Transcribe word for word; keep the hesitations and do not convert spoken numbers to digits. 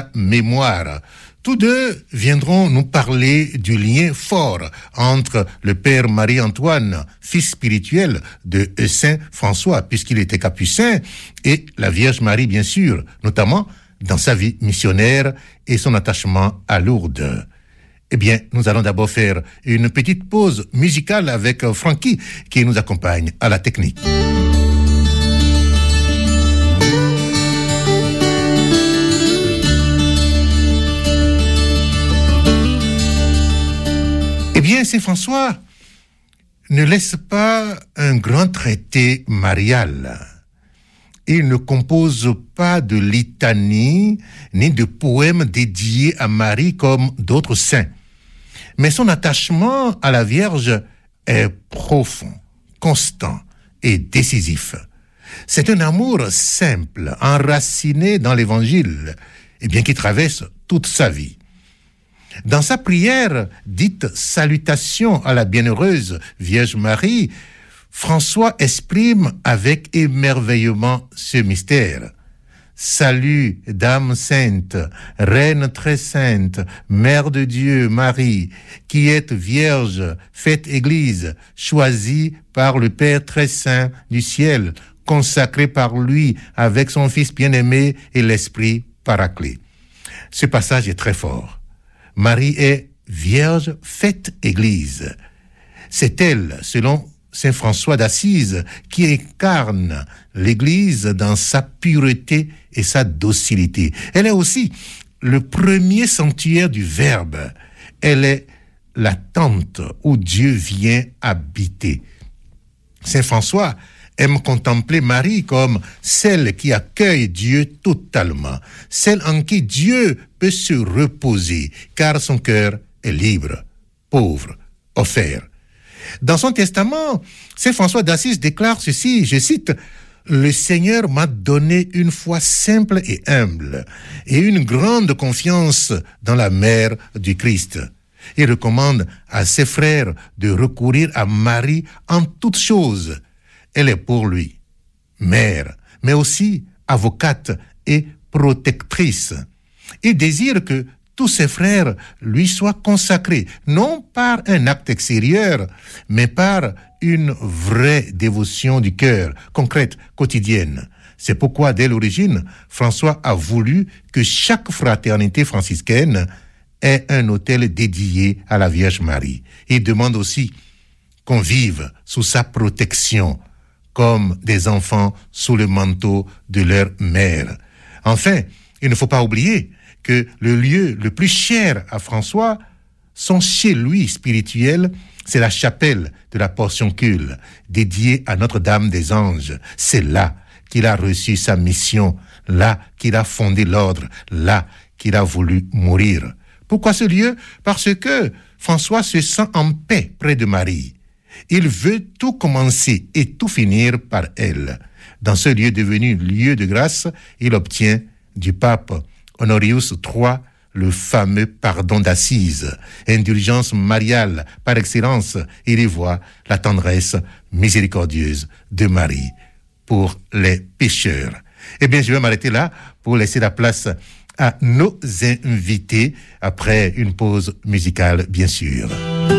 sa mémoire. Tous deux viendront nous parler du lien fort entre le père Marie-Antoine, fils spirituel de Saint François, puisqu'il était capucin, et la Vierge Marie, bien sûr, notamment dans sa vie missionnaire et son attachement à Lourdes. Eh bien, nous allons d'abord faire une petite pause musicale avec Francky qui nous accompagne à la technique. Eh bien, Saint François ne laisse pas un grand traité marial. Il ne compose pas de litanie ni de poèmes dédiés à Marie comme d'autres saints. Mais son attachement à la Vierge est profond, constant et décisif. C'est un amour simple, enraciné dans l'Évangile, et bien qui traverse toute sa vie. Dans sa prière, dite « Salutation à la bienheureuse Vierge Marie », François exprime avec émerveillement ce mystère. « Salut, Dame sainte, Reine très sainte, Mère de Dieu, Marie, qui êtes Vierge, faite Église, choisie par le Père très saint du ciel, consacrée par lui avec son Fils bien-aimé et l'Esprit Paraclet. » Ce passage est très fort. Marie est Vierge faite Église. C'est elle, selon Saint François d'Assise, qui incarne l'Église dans sa pureté et sa docilité. Elle est aussi le premier sanctuaire du Verbe. Elle est la tente où Dieu vient habiter. Saint François aime contempler Marie comme celle qui accueille Dieu totalement, celle en qui Dieu peut se reposer, car son cœur est libre, pauvre, offert. Dans son testament, Saint François d'Assise déclare ceci, je cite, « Le Seigneur m'a donné une foi simple et humble et une grande confiance dans la mère du Christ. » Il recommande à ses frères de recourir à Marie en toutes choses. Elle est pour lui mère, mais aussi avocate et protectrice. Il désire que tous ses frères lui soient consacrés, non par un acte extérieur, mais par une vraie dévotion du cœur, concrète, quotidienne. C'est pourquoi, dès l'origine, François a voulu que chaque fraternité franciscaine ait un autel dédié à la Vierge Marie. Il demande aussi qu'on vive sous sa protection, comme des enfants sous le manteau de leur mère. Enfin, il ne faut pas oublier que le lieu le plus cher à François, son chez lui spirituel, c'est la chapelle de la Portioncule, dédiée à Notre-Dame des Anges. C'est là qu'il a reçu sa mission, là qu'il a fondé l'ordre, là qu'il a voulu mourir. Pourquoi ce lieu? Parce que François se sent en paix près de Marie. Il veut tout commencer et tout finir par elle. Dans ce lieu devenu lieu de grâce, il obtient du pape Honorius trois le fameux pardon d'Assise, indulgence mariale par excellence. Il y voit la tendresse miséricordieuse de Marie pour les pécheurs. Eh bien, je vais m'arrêter là pour laisser la place à nos invités après une pause musicale, bien sûr.